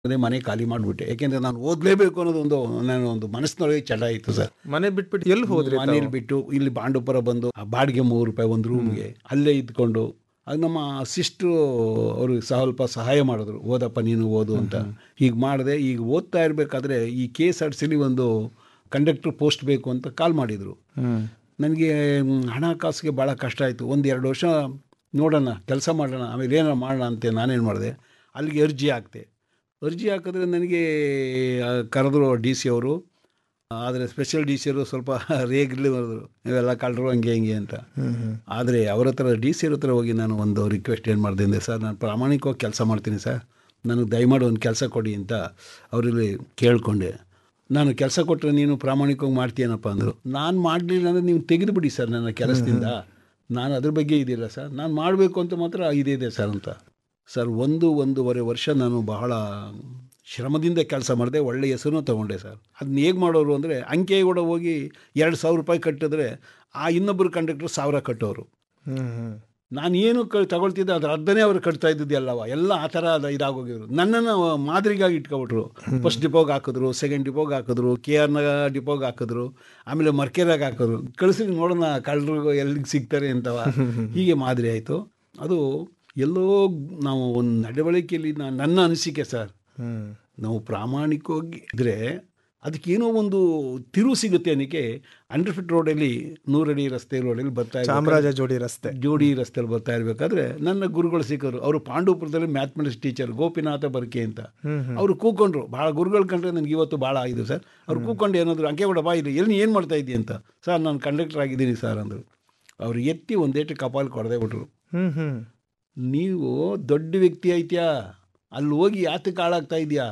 ಅದೇ ಮನೆ ಖಾಲಿ ಮಾಡಿಬಿಟ್ಟೆ. ಯಾಕೆಂದರೆ ನಾನು ಓದಲೇಬೇಕು ಅನ್ನೋದೊಂದು ನನ್ನ ಒಂದು ಮನಸ್ಸಿನೊಳಗೆ ಚಟ ಇತ್ತು ಸರ್. ಮನೆ ಬಿಟ್ಬಿಟ್ಟು ಎಲ್ಲಿ ಹೋದ್ರಿ? ಮನೇಲಿ ಬಿಟ್ಟು ಇಲ್ಲಿ ಬಾಂಡುಪುರ ಬಂದು ಬಾಡಿಗೆ ₹3 ಒಂದು ರೂಮ್ಗೆ ಅಲ್ಲೇ ಇದ್ಕೊಂಡು, ಅದು ನಮ್ಮ ಸಿಸ್ಟ್ರು ಅವರು ಸ್ವಲ್ಪ ಸಹಾಯ ಮಾಡಿದ್ರು, ಓದಪ್ಪ ನೀನು ಓದು ಅಂತ. ಹೀಗೆ ಮಾಡಿದೆ. ಈಗ ಓದ್ತಾ ಇರಬೇಕಾದ್ರೆ ಈ KSRTCಲಿ ಒಂದು ಕಂಡಕ್ಟರ್ ಪೋಸ್ಟ್ ಬೇಕು ಅಂತ ಕಾಲ್ ಮಾಡಿದರು. ನನಗೆ ಹಣಕಾಸಿಗೆ ಭಾಳ ಕಷ್ಟ ಆಯಿತು. 1-2 ವರ್ಷ ನೋಡೋಣ, ಕೆಲಸ ಮಾಡೋಣ, ಆಮೇಲೆ ಏನಾರು ಮಾಡೋಣ ಅಂತ ನಾನೇನು ಮಾಡಿದೆ, ಅಲ್ಲಿಗೆ ಅರ್ಜಿ ಹಾಕಿದೆ. ಅರ್ಜಿ ಹಾಕಿದ್ರೆ ನನಗೆ ಕರೆದ್ರು DC ಅವರು. ಆದರೆ ಸ್ಪೆಷಲ್ DC ಅವರು ಸ್ವಲ್ಪ ರೇಗಿರ್ಲಿ ಬರೆದ್ರು, ನೀವೆಲ್ಲ ಕಳ್ಳರು ಹಂಗೆ ಹಿಂಗೆ ಅಂತ. ಆದರೆ ಅವ್ರ ಹತ್ರ DC ಅವ್ರ ಹತ್ರ ಹೋಗಿ ನಾನು ಒಂದು ರಿಕ್ವೆಸ್ಟ್ ಏನು ಮಾಡಿದೆ ಅಂದರೆ, ಸರ್ ನಾನು ಪ್ರಾಮಾಣಿಕವಾಗಿ ಕೆಲಸ ಮಾಡ್ತೀನಿ ಸರ್, ನನಗೆ ದಯಮಾಡಿ ಒಂದು ಕೆಲಸ ಕೊಡಿ ಅಂತ ಅವರಲ್ಲಿ ಕೇಳಿಕೊಂಡೆ. ನಾನು ಕೆಲಸ ಕೊಟ್ಟರೆ ನೀನು ಪ್ರಾಮಾಣಿಕವಾಗಿ ಮಾಡ್ತೀಯನಪ್ಪ ಅಂದರು. ನಾನು ಮಾಡಲಿಲ್ಲ ಅಂದರೆ ನೀವು ತೆಗೆದುಬಿಡಿ ಸರ್ ನನ್ನ ಕೆಲಸದಿಂದ, ನಾನು ಅದ್ರ ಬಗ್ಗೆ ಇದಿಲ್ಲ ಸರ್, ನಾನು ಮಾಡಬೇಕು ಅಂತ ಮಾತ್ರ ಇದಿದೆ ಸರ್ ಅಂತ. ಸರ್ 1-1.5 ವರ್ಷ ನಾನು ಬಹಳ ಶ್ರಮದಿಂದ ಕೆಲಸ ಮಾಡಿದೆ, ಒಳ್ಳೆ ಹೆಸರನ್ನು ತೊಗೊಂಡೆ ಸರ್. ಅದನ್ನ ಹೇಗೆ ಮಾಡೋರು ಅಂದರೆ, ಅಂಕೆ ಕೂಡ ಹೋಗಿ ₹2,000 ಕಟ್ಟಿದ್ರೆ ಆ ಇನ್ನೊಬ್ಬರು ಕಂಡಕ್ಟ್ರು 1,000 ಕಟ್ಟೋರು. ನಾನು ಏನು ತಗೊಳ್ತಿದ್ದೆ ಅದ್ರ ಅರ್ಧನೇ ಅವ್ರು ಕಟ್ತಾ ಇದ್ದಿದ್ದು ಎಲ್ಲ ಆ ಥರ ಇದಾಗೋಗಿದ್ರು. ನನ್ನನ್ನು ಮಾದರಿಗಾಗಿ ಇಟ್ಕೊಬಿಟ್ರು. ಫಸ್ಟ್ ಡಿಪೋಗೆ ಹಾಕಿದ್ರು, ಸೆಕೆಂಡ್ ಡಿಪೋಗೆ ಹಾಕಿದ್ರು, KR ಡಿಪೋಗೆ ಹಾಕಿದ್ರು, ಆಮೇಲೆ ಮರ್ಕೆರಾಗ ಹಾಕಿದ್ರು. ಕಳಿಸಿ ನೋಡೋಣ ಕಳ್ಳರು ಎಲ್ಲಿಗೆ ಸಿಗ್ತಾರೆ ಅಂತವ. ಹೀಗೆ ಮಾದರಿ ಆಯಿತು. ಅದು ಎಲ್ಲೋ ನಾವು ಒಂದು ನಡವಳಿಕೆಯಲ್ಲಿ ನನ್ನ ಅನಿಸಿಕೆ ಸರ್, ನಾವು ಪ್ರಾಮಾಣಿಕವಾಗಿ ಇದ್ದರೆ ಅದಕ್ಕೇನೋ ಒಂದು ತಿರುವು ಸಿಗುತ್ತೆ ಅನ್ನೋಕ್ಕೆ. ಅಂಡರ್ಫಿಟ್ ರೋಡಲ್ಲಿ 100 ಅಡಿ ರಸ್ತೆ ರೋಡಲ್ಲಿ ಬರ್ತಾ ಚಾಮರಾಜ ಜೋಡಿ ರಸ್ತೆಯಲ್ಲಿ ಬರ್ತಾ ಇರಬೇಕಾದ್ರೆ ನನ್ನ ಗುರುಗಳು ಸಿಕ್ಕರು. ಅವರು ಪಾಂಡವಪುರದಲ್ಲಿ ಮ್ಯಾಥಮೆಟಿಕ್ಸ್ ಟೀಚರ್ ಗೋಪಿನಾಥ ಬರ್ಕೆ ಅಂತ. ಅವರು ಕೂಕೊಂಡ್ರು. ಭಾಳ ಗುರುಗಳು ಕಂಡ್ರೆ ನನಗೆ ಇವತ್ತು ಭಾಳ ಆಯಿತು ಸರ್. ಅವ್ರು ಕೂಕೊಂಡು ಏನಾದ್ರು ಅಂಕೆ ಕೂಡ ಬಾ ಇಲ್ಲಿ ಎಲ್ಲಿ ಏನು ಮಾಡ್ತಾ ಇದ್ದೀಯ ಅಂತ. ಸರ್ ನಾನು ಕಂಡಕ್ಟರ್ ಆಗಿದ್ದೀನಿ ಸರ್ ಅಂದರು. ಅವ್ರು ಎತ್ತಿ ಒಂದೇಟು ಕಪಾಲ್ ಕೊಡದೆ ಬಿಟ್ರು. ನೀವು ದೊಡ್ಡ ವ್ಯಕ್ತಿ ಐತ್ಯಾ, ಅಲ್ಲಿ ಹೋಗಿ ಯಾತಕ್ಕೆ ಹಾಳಾಗ್ತಾ ಇದೆಯಾ,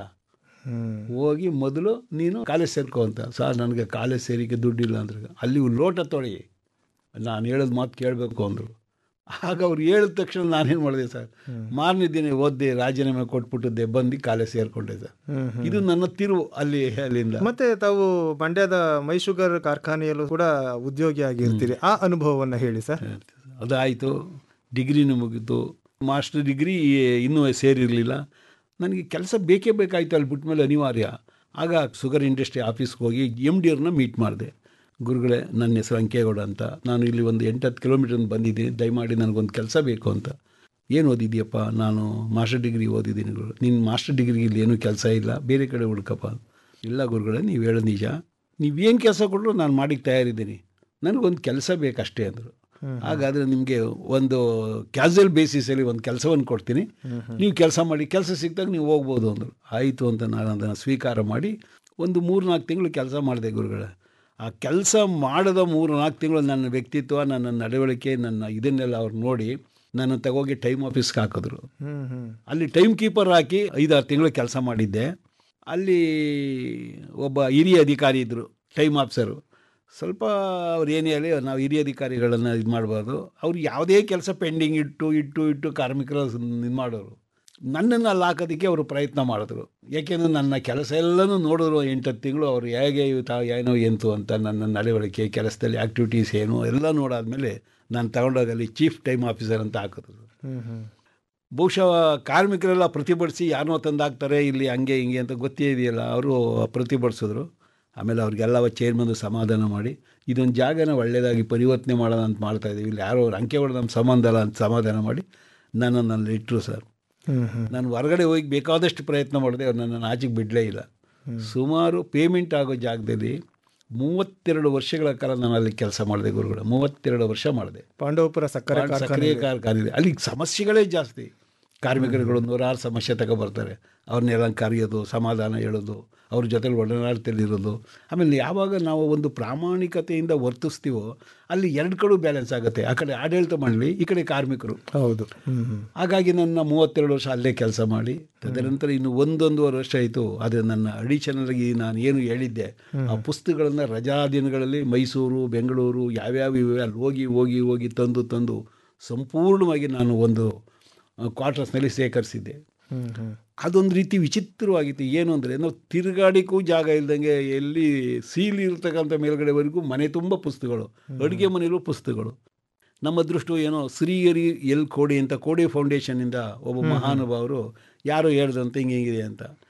ಹೋಗಿ ಮೊದಲು ನೀನು ಕಾಲೇಜ್ ಸೇರ್ಕೋ ಅಂತ. ಸರ್ ನನಗೆ ಕಾಲೇಜ್ ಸೇರಿಕೆ ದುಡ್ಡಿಲ್ಲ ಅಂದ್ರೆ, ಅಲ್ಲಿ ಲೋಟ ತೊಳಿ, ನಾನು ಹೇಳೋದು ಮಾತು ಕೇಳಬೇಕು ಅಂದರು. ಆಗ ಅವ್ರು ಹೇಳಿದ ತಕ್ಷಣ ನಾನೇನು ಮಾಡಿದೆ ಸರ್, ಮಾರನೇ ದಿನ ಓದ್ದೆ, ರಾಜೀನಾಮೆ ಕೊಟ್ಬಿಟ್ಟಿದ್ದೆ, ಬಂದು ಕಾಲೇಜ್ ಸೇರಿಕೊಂಡೆ ಸರ್. ಇದು ನನ್ನ ತಿರುವು ಅಲ್ಲಿಂದ. ಮತ್ತೆ ತಾವು ಮಂಡ್ಯದ ಮೈ ಶುಗರ್ ಕಾರ್ಖಾನೆಯಲ್ಲೂ ಕೂಡ ಉದ್ಯೋಗಿ ಆಗಿರ್ತೀರಿ, ಆ ಅನುಭವವನ್ನು ಹೇಳಿ ಸರ್. ಅದಾಯಿತು, ಡಿಗ್ರಿನೂ ಮುಗಿತು, ಮಾಸ್ಟರ್ ಡಿಗ್ರಿ ಇನ್ನೂ ಸೇರಿರಲಿಲ್ಲ. ನನಗೆ ಕೆಲಸ ಬೇಕೇ ಬೇಕಾಯಿತು ಅಲ್ಲಿ ಬಿಟ್ಮೇಲೆ ಅನಿವಾರ್ಯ. ಆಗ ಶುಗರ್ ಇಂಡಸ್ಟ್ರಿ ಆಫೀಸ್ಗೆ ಹೋಗಿ MD ಅವ್ರನ್ನ ಮೀಟ್ ಮಾಡಿದೆ. ಗುರುಗಳೇ, ನನ್ನ ಹೆಸರು ಅಂಕೇಗೌಡ ಅಂತ, ನಾನು ಇಲ್ಲಿ ಒಂದು 8-10 ಕಿಲೋಮೀಟರ್ ಬಂದಿದ್ದೀನಿ, ದಯಮಾಡಿ ನನಗೊಂದು ಕೆಲಸ ಬೇಕು ಅಂತ. ಏನು ಓದಿದ್ದೀಯಪ್ಪ? ನಾನು ಮಾಸ್ಟರ್ ಡಿಗ್ರಿ ಓದಿದ್ದೀನಿ ಗುರು. ನಿನ್ನ ಮಾಸ್ಟರ್ ಡಿಗ್ರಿಗೆ ಇಲ್ಲಿ ಏನೂ ಕೆಲಸ ಇಲ್ಲ, ಬೇರೆ ಕಡೆ ಹುಡುಕಪ್ಪ. ಇಲ್ಲ ಗುರುಗಳೇ, ನೀವು ಹೇಳೋದು ನಿಜ, ನೀವೇನು ಕೆಲಸ ಕೊಟ್ಟರು ನಾನು ಮಾಡಿಕ್ಕೆ ತಯಾರಿದ್ದೀನಿ, ನನಗೊಂದು ಕೆಲಸ ಬೇಕಷ್ಟೇ ಅಂದರು. ಹಾಗಾದರೆ ನಿಮಗೆ ಒಂದು ಕ್ಯಾಸುವಲ್ ಬೇಸಿಸಲ್ಲಿ ಒಂದು ಕೆಲಸವನ್ನು ಕೊಡ್ತೀನಿ, ನೀವು ಕೆಲಸ ಮಾಡಿ, ಕೆಲಸ ಸಿಕ್ಕಿದಾಗ ನೀವು ಹೋಗ್ಬೋದು ಅಂದರು. ಆಯಿತು ಅಂತ ನಾನು ಅದನ್ನು ಸ್ವೀಕಾರ ಮಾಡಿ ಒಂದು 3-4 ತಿಂಗಳು ಕೆಲಸ ಮಾಡಿದೆ ಗುರುಗಳೇ. ಆ ಕೆಲಸ ಮಾಡಿದ 3-4 ತಿಂಗಳು ನನ್ನ ವ್ಯಕ್ತಿತ್ವ, ನನ್ನ ನಡವಳಿಕೆ, ನನ್ನ ಇದನ್ನೆಲ್ಲ ಅವ್ರು ನೋಡಿ ನನ್ನ ತಗೋಗಿ ಟೈಮ್ ಆಫೀಸ್ಗೆ ಹಾಕಿದ್ರು. ಅಲ್ಲಿ ಟೈಮ್ ಕೀಪರ್ ಹಾಕಿ 5-6 ತಿಂಗಳು ಕೆಲಸ ಮಾಡಿದ್ದೆ. ಅಲ್ಲಿ ಒಬ್ಬ ಹಿರಿಯ ಅಧಿಕಾರಿ ಇದ್ದರು, ಟೈಮ್ ಆಫೀಸರು. ಸ್ವಲ್ಪ ಅವ್ರು ಏನೇ ಹೇಳಿ, ನಾವು ಹಿರಿಯ ಅಧಿಕಾರಿಗಳನ್ನು ಇದು ಮಾಡಬಾರ್ದು, ಅವ್ರು ಯಾವುದೇ ಕೆಲಸ ಪೆಂಡಿಂಗ್ ಇಟ್ಟು ಕಾರ್ಮಿಕರು ಇದು ಮಾಡೋರು. ನನ್ನನ್ನು ಅಲ್ಲಿ ಹಾಕೋದಕ್ಕೆ ಅವರು ಪ್ರಯತ್ನ ಮಾಡಿದ್ರು. ಏಕೆಂದರೆ ನನ್ನ ಕೆಲಸ ಎಲ್ಲನೂ ನೋಡಿದ್ರು 8-10 ತಿಂಗಳು. ಅವರು ಹೇಗೆ ಏನೋ ಎಂತು ಅಂತ ನನ್ನ ನಡವಳಿಕೆ, ಕೆಲಸದಲ್ಲಿ ಆ್ಯಕ್ಟಿವಿಟೀಸ್ ಏನು ಎಲ್ಲ ನೋಡಾದ್ಮೇಲೆ ನಾನು ತಗೊಂಡೋಗಲ್ಲಿ ಚೀಫ್ ಟೈಮ್ ಆಫೀಸರ್ ಅಂತ ಹಾಕಿದ್ರು. ಬಹುಶಃ ಕಾರ್ಮಿಕರೆಲ್ಲ ಪ್ರತಿಭಟಿಸಿ ಯಾರನ್ನೋ ತಂದು ಹಾಕ್ತಾರೆ ಇಲ್ಲಿ ಹಂಗೆ ಹಿಂಗೆ ಅಂತ ಗೊತ್ತೇ ಇದೆಯಲ್ಲ, ಅವರು ಪ್ರತಿಭಟಿಸಿದ್ರು. ಆಮೇಲೆ ಅವ್ರಿಗೆಲ್ಲ ಚೇರ್ಮನ್ ಸಮಾಧಾನ ಮಾಡಿ, ಇದೊಂದು ಜಾಗನ ಒಳ್ಳೆಯದಾಗಿ ಪರಿವರ್ತನೆ ಮಾಡೋಣ ಅಂತ ಮಾಡ್ತಾಯಿದ್ದೀವಿ, ಇಲ್ಲಿ ಯಾರೋ ಅವ್ರು ಅಂಕೆ ಹೊಡೆದು ನಮ್ಮ ಸಂಬಂಧ ಅಲ್ಲ ಅಂತ ಸಮಾಧಾನ ಮಾಡಿ ನನ್ನನ್ನು ಇಟ್ಟರು ಸರ್. ನಾನು ಹೊರಗಡೆ ಹೋಗಿ ಬೇಕಾದಷ್ಟು ಪ್ರಯತ್ನ ಮಾಡಿದೆ, ಅವ್ರು ನನ್ನನ್ನು ಆಚೆಗೆ ಬಿಡಲೇ ಇಲ್ಲ. ಸುಮಾರು ಪೇಮೆಂಟ್ ಆಗೋ ಜಾಗದಲ್ಲಿ 32 ವರ್ಷಗಳ ಕಾಲ ನಾನು ಅಲ್ಲಿ ಕೆಲಸ ಮಾಡಿದೆ ಗುರುಗಳು. 32 ವರ್ಷ ಮಾಡಿದೆ. ಪಾಂಡವಪುರ ಸಕ್ಕರೆ ಕಾರ್ಖಾನೆ. ಅಲ್ಲಿ ಸಮಸ್ಯೆಗಳೇ ಜಾಸ್ತಿ. ಕಾರ್ಮಿಕರುಗಳು 106 ಸಮಸ್ಯೆ ತಗೊಬರ್ತಾರೆ. ಅವ್ರನ್ನೆಲ್ಲ ಕರೆಯೋದು, ಸಮಾಧಾನ ಹೇಳೋದು, ಅವ್ರ ಜೊತೆಲಿ ಒಡನಾಡ್ತಲ್ಲಿರೋದು. ಆಮೇಲೆ ಯಾವಾಗ ನಾವು ಒಂದು ಪ್ರಾಮಾಣಿಕತೆಯಿಂದ ವರ್ತಿಸ್ತೀವೋ ಅಲ್ಲಿ 2 ಕಡೆ ಬ್ಯಾಲೆನ್ಸ್ ಆಗುತ್ತೆ. ಆ ಕಡೆ ಆಡಳಿತ ಮಾಡಲಿ, ಈ ಕಡೆ ಕಾರ್ಮಿಕರು. ಹೌದು. ಹಾಗಾಗಿ ನನ್ನ 32 ವರ್ಷ ಅಲ್ಲೇ ಕೆಲಸ ಮಾಡಿ, ತದನಂತರ ಇನ್ನು 1-1.5 ವರ್ಷ ಆಯಿತು. ಆದರೆ ನನ್ನ ಅಡಿಷನಲ್ಗೆ ನಾನು ಏನು ಹೇಳಿದ್ದೆ, ಆ ಪುಸ್ತಕಗಳನ್ನು ರಜಾ ದಿನಗಳಲ್ಲಿ ಮೈಸೂರು, ಬೆಂಗಳೂರು ಯಾವ್ಯಾವ ಇವೆ ಅಲ್ಲಿ ಹೋಗಿ ತಂದು ಸಂಪೂರ್ಣವಾಗಿ ನಾನು ಒಂದು ಕ್ವಾರ್ಟರ್ಸ್ನಲ್ಲಿ ಸೇಕರಿಸಿದ್ದೆ. ಅದೊಂದು ರೀತಿ ವಿಚಿತ್ರವಾಗಿತ್ತು. ಏನು ಅಂದರೆ, ನಾವು ತಿರುಗಾಡಿಗೂ ಜಾಗ ಇಲ್ದಂಗೆ ಎಲ್ಲಿ ಸೀಲ್ ಇರ್ತಕ್ಕಂಥ ಮೇಲ್ಗಡೆವರೆಗೂ ಮನೆ ತುಂಬ ಪುಸ್ತಕಗಳು, ಅಡುಗೆ ಮನೆಯಲ್ಲೂ ಪುಸ್ತಕಗಳು. ನಮ್ಮ ಅದೃಷ್ಟ ಏನೋ ಶ್ರೀಹರಿ ಎಲ್ ಕೋಡಿ ಅಂತ, ಕೋಡಿ ಫೌಂಡೇಶನ್ನಿಂದ ಒಬ್ಬ ಮಹಾನುಭಾವರು ಯಾರೋ ಹೇಳ್ದಂತೆ ಹಿಂಗಿದೆ ಅಂತ.